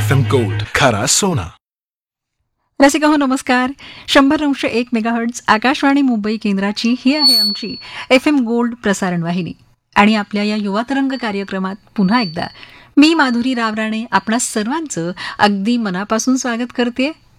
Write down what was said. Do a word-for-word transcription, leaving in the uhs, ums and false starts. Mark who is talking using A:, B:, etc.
A: F M gold, खरा सोना.
B: रसिका हो नमस्कार. शंभर अंश एक मेगाहर्ट्झ आकाशवाणी मुंबई केंद्राची ही आहे आमची एफ एम गोल्ड प्रसारण वाहिनी. आणि आपल्या या युवा तरंग कार्यक्रमात पुन्हा एकदा मी माधुरी रावराणे आपणा सर्वांचं अगदी मनापासून स्वागत करते.